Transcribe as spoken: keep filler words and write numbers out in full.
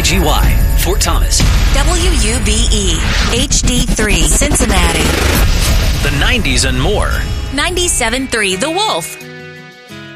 G Y, Fort Thomas. W U B E, H D three, Cincinnati. The nineties and more. ninety-seven point three The Wolf.